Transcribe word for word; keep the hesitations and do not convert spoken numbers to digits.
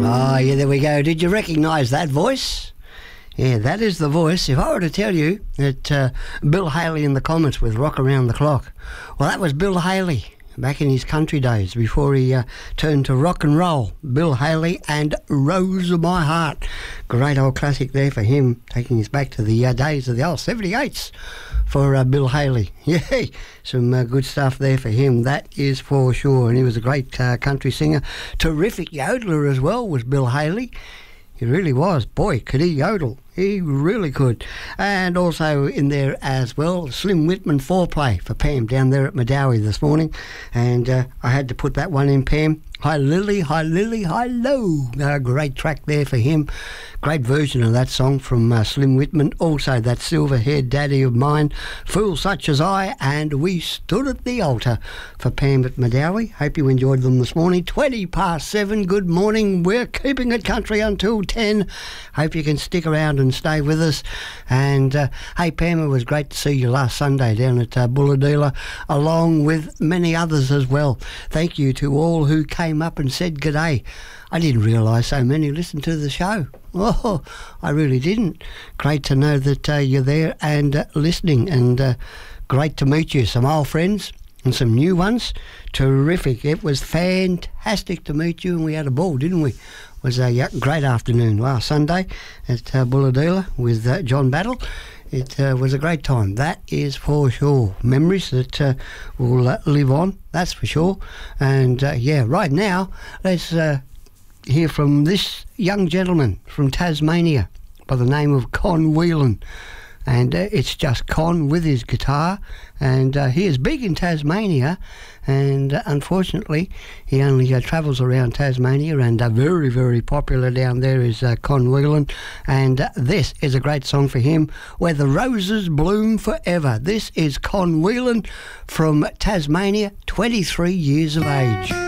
Oh, yeah, there we go. Did you recognise that voice? Yeah, that is the voice. If I were to tell you that uh, Bill Haley in the comments with Rock Around the Clock, well, that was Bill Haley back in his country days before he uh, turned to rock and roll. Bill Haley and Rose of My Heart. Great old classic there for him, taking us back to the uh, days of the old seventy-eights for uh, Bill Haley. Yeah, some uh, good stuff there for him, that is for sure. And he was a great uh, country singer. Terrific yodeler as well was Bill Haley. He really was. Boy, could he yodel. He really could. And also in there as well, Slim Whitman Foreplay for Pam down there at Madawi this morning. And uh, I had to put that one in, Pam. Hi Lily, hi Lily, hi low. Uh, great track there for him. Great version of that song from uh, Slim Whitman. Also that silver-haired daddy of mine, Fool Such As I, and We Stood at the Altar for Pam at Madawi. Hope you enjoyed them this morning. twenty past seven, good morning. We're keeping it country until ten. Hope you can stick around and stay with us. And uh, hey Pam, it was great to see you last Sunday down at uh, Bulahdelah, along with many others as well. Thank you to all who came up and said g'day. I didn't realise so many listened to the show. Oh, I really didn't. Great to know that uh, you're there and uh, listening, and uh, great to meet you. Some old friends and some new ones. Terrific. It was fantastic to meet you, and we had a ball, didn't we? It was a uh, great afternoon last Sunday at uh, Bulahdelah with uh, John Battle. It uh, was a great time, that is for sure. Memories that uh, will uh, live on, that's for sure. And uh, yeah, right now, let's uh, hear from this young gentleman from Tasmania by the name of Con Whelan. And uh, it's just Con with his guitar, and uh, he is big in Tasmania, and uh, unfortunately he only uh, travels around Tasmania, and uh, very, very popular down there is uh, Con Whelan, and uh, this is a great song for him, Where the Roses Bloom Forever. This is Con Whelan from Tasmania, twenty-three years of age.